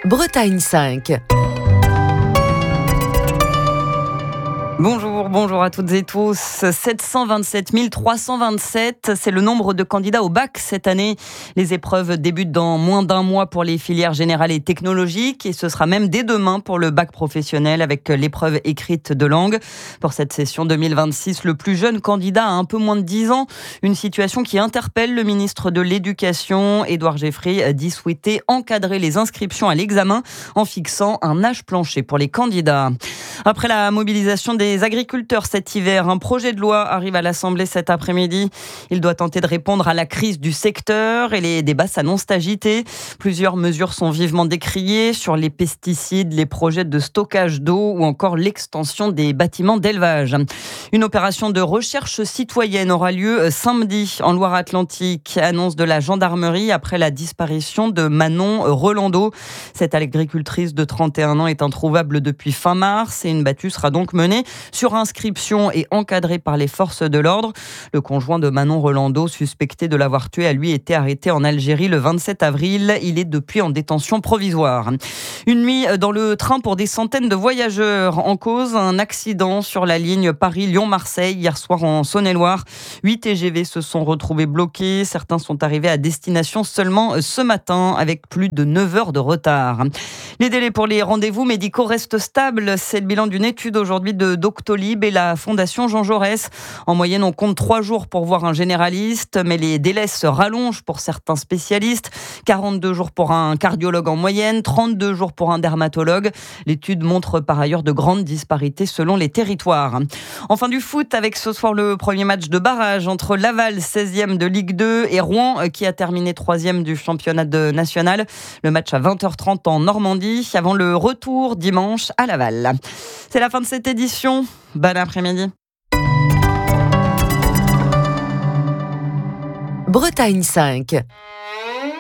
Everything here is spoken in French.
Bretagne 5. Bonjour à toutes et tous. 727 327, c'est le nombre de candidats au bac cette année. Les épreuves débutent dans moins d'un mois pour les filières générales et technologiques et ce sera même dès demain pour le bac professionnel avec l'épreuve écrite de langue. Pour cette session 2026, le plus jeune candidat a un peu moins de 10 ans. Une situation qui interpelle le ministre de l'Éducation. Édouard Geoffrier dit souhaiter encadrer les inscriptions à l'examen en fixant un âge plancher pour les candidats. Après la mobilisation des agriculteurs cet hiver, un projet de loi arrive à l'Assemblée cet après-midi. Il doit tenter de répondre à la crise du secteur et les débats s'annoncent agités. Plusieurs mesures sont vivement décriées sur les pesticides, les projets de stockage d'eau ou encore l'extension des bâtiments d'élevage. Une opération de recherche citoyenne aura lieu samedi en Loire-Atlantique. Annonce de la gendarmerie après la disparition de Manon Rolando. Cette agricultrice de 31 ans est introuvable depuis fin mars et une battue sera donc menée sur inscription et encadrée par les forces de l'ordre. Le conjoint de Manon Rolando, suspecté de l'avoir tuée, a lui été arrêté en Algérie le 27 avril. Il est depuis en détention provisoire. Une nuit dans le train pour des centaines de voyageurs. En cause, un accident sur la ligne Paris-Lyon-Marseille hier soir en Saône-et-Loire. 8 TGV se sont retrouvés bloqués. Certains sont arrivés à destination seulement ce matin avec plus de 9 heures de retard. Les délais pour les rendez-vous médicaux restent stables. C'est le bilan d'une étude aujourd'hui de Doctolib et la Fondation Jean Jaurès. En moyenne, on compte 3 jours pour voir un généraliste, mais les délais se rallongent pour certains spécialistes. 42 jours pour un cardiologue en moyenne, 32 jours pour un dermatologue. L'étude montre par ailleurs de grandes disparités selon les territoires. Enfin du foot avec ce soir le premier match de barrage entre Laval, 16e de Ligue 2, et Rouen qui a terminé 3e du championnat national. Le match à 20h30 en Normandie avant le retour dimanche à Laval. C'est la fin de cette édition. Bon après-midi. Bretagne 5.